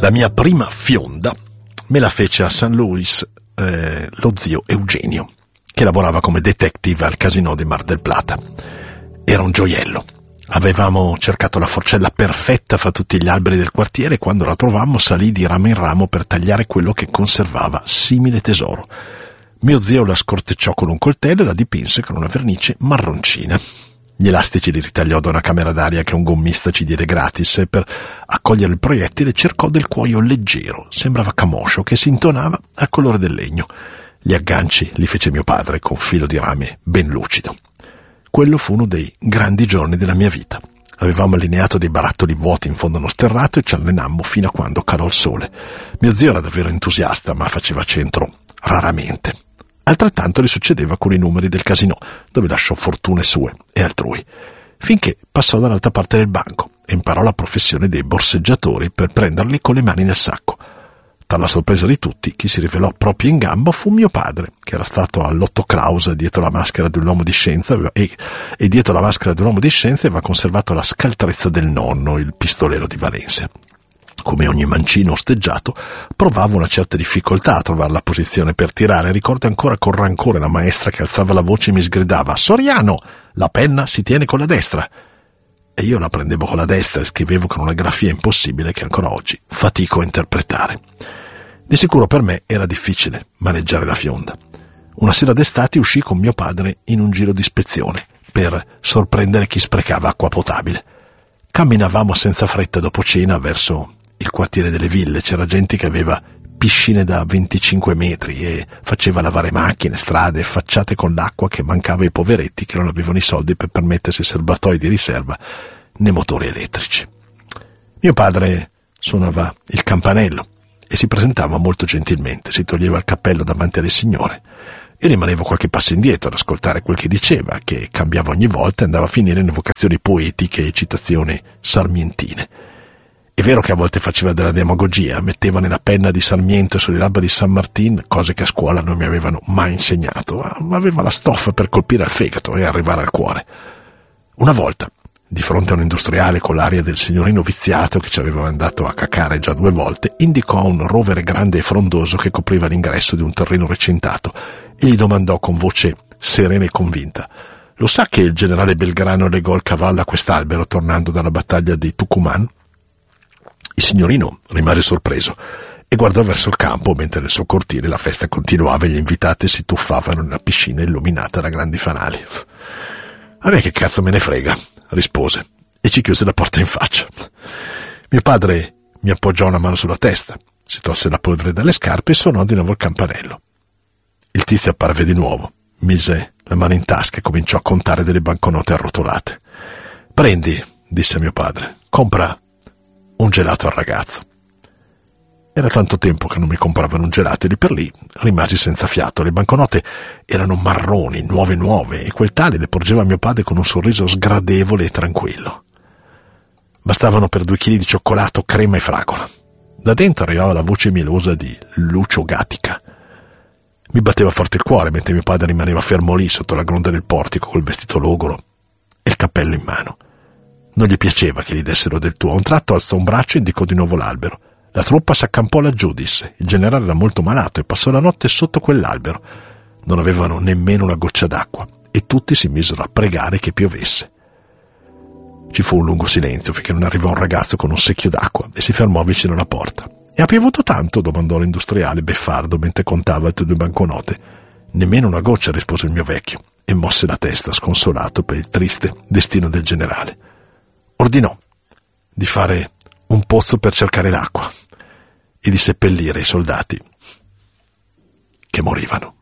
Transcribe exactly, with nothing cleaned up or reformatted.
La mia prima fionda me la fece a San Luis eh, lo zio Eugenio, che lavorava come detective al casino di Mar del Plata. Era un gioiello. Avevamo cercato la forcella perfetta fra tutti gli alberi del quartiere e quando la trovammo salì di ramo in ramo per tagliare quello che conservava simile tesoro. Mio zio la scortecciò con un coltello e la dipinse con una vernice marroncina. Gli elastici li ritagliò da una camera d'aria che un gommista ci diede gratis e per accogliere il proiettile cercò del cuoio leggero, sembrava camoscio, che si intonava al colore del legno. Gli agganci li fece mio padre con filo di rame ben lucido. Quello fu uno dei grandi giorni della mia vita. Avevamo allineato dei barattoli vuoti in fondo a uno sterrato e ci allenammo fino a quando calò il sole. Mio zio era davvero entusiasta, ma faceva centro raramente. Altrettanto gli succedeva con i numeri del casino, dove lasciò fortune sue e altrui, finché passò dall'altra parte del banco e imparò la professione dei borseggiatori per prenderli con le mani nel sacco. Per la sorpresa di tutti, chi si rivelò proprio in gamba fu mio padre, che era stato all'Otto Claus dietro la maschera di un uomo di scienza e, e dietro la maschera di un uomo di scienza aveva conservato la scaltrezza del nonno, il pistolero di Valencia. Come ogni mancino osteggiato, provavo una certa difficoltà a trovare la posizione per tirare. Ricordo ancora con rancore la maestra che alzava la voce e mi sgridava: «Soriano, la penna si tiene con la destra!» E io la prendevo con la destra e scrivevo con una grafia impossibile che ancora oggi fatico a interpretare. Di sicuro per me era difficile maneggiare la fionda. Una sera d'estate uscì con mio padre in un giro di ispezione per sorprendere chi sprecava acqua potabile. Camminavamo senza fretta dopo cena verso il quartiere delle ville. C'era gente che aveva piscine da venticinque metri e faceva lavare macchine, strade, facciate con l'acqua che mancava ai poveretti che non avevano i soldi per permettersi serbatoi di riserva né motori elettrici. Mio padre suonava il campanello e si presentava molto gentilmente, si toglieva il cappello davanti alle signore e rimanevo qualche passo indietro ad ascoltare quel che diceva, che cambiava ogni volta e andava a finire in evocazioni poetiche e citazioni sarmientine. È vero che a volte faceva della demagogia, metteva nella penna di Sarmiento sulle labbra di San Martin cose che a scuola non mi avevano mai insegnato, ma aveva la stoffa per colpire al fegato e arrivare al cuore. Una volta, di fronte a un industriale con l'aria del signorino viziato che ci aveva mandato a cacare già due volte, indicò un rovere grande e frondoso che copriva l'ingresso di un terreno recintato e gli domandò con voce serena e convinta: «Lo sa che il generale Belgrano legò il cavallo a quest'albero tornando dalla battaglia di Tucumán?» Il signorino rimase sorpreso e guardò verso il campo mentre nel suo cortile la festa continuava e gli invitati si tuffavano nella piscina illuminata da grandi fanali. «A me che cazzo me ne frega», rispose e ci chiuse la porta in faccia. Mio padre mi appoggiò una mano sulla testa, si tosse la polvere dalle scarpe e suonò di nuovo il campanello. Il tizio apparve di nuovo, mise la mano in tasca e cominciò a contare delle banconote arrotolate. «Prendi», disse mio padre, «compra un gelato al ragazzo». Era tanto tempo che non mi compravano un gelato e lì per lì rimasi senza fiato. Le banconote erano marroni, nuove nuove, e quel tale le porgeva mio padre con un sorriso sgradevole e tranquillo. Bastavano per due chili di cioccolato, crema e fragola. Da dentro arrivava la voce mielosa di Lucio Gatica. Mi batteva forte il cuore mentre mio padre rimaneva fermo lì sotto la gronda del portico col vestito logoro e il cappello in mano. Non gli piaceva che gli dessero del tuo. A un tratto alzò un braccio e indicò di nuovo l'albero. La truppa s'accampò laggiù, disse. Il generale era molto malato e passò la notte sotto quell'albero. Non avevano nemmeno una goccia d'acqua e tutti si misero a pregare che piovesse. Ci fu un lungo silenzio finché non arrivò un ragazzo con un secchio d'acqua e si fermò vicino alla porta. «E ha piovuto tanto?» domandò l'industriale beffardo mentre contava altre due banconote. «Nemmeno una goccia», rispose il mio vecchio e mosse la testa sconsolato per il triste destino del generale. Ordinò di fare un pozzo per cercare l'acqua e di seppellire i soldati che morivano.